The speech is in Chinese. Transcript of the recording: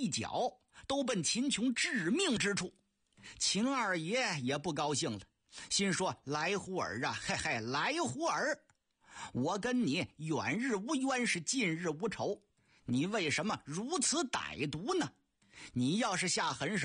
一脚都奔秦琼致命之处。秦二爷也不高兴了，心说来胡儿啊，嘿嘿，来胡儿，我跟你远日无冤，是近日无仇，你为什么如此歹毒呢？你要是下狠手